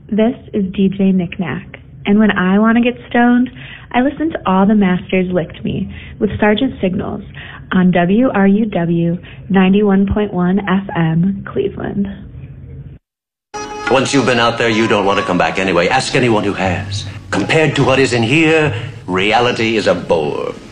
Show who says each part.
Speaker 1: This is DJ Knick-Knack, and when I want to get stoned, I listen to All the Masters Licked Me with Sergeant Signals on WRUW 91.1 FM, Cleveland.
Speaker 2: Once you've been out there, you don't want to come back anyway. Ask anyone who has. Compared to what is in here, reality is a bore.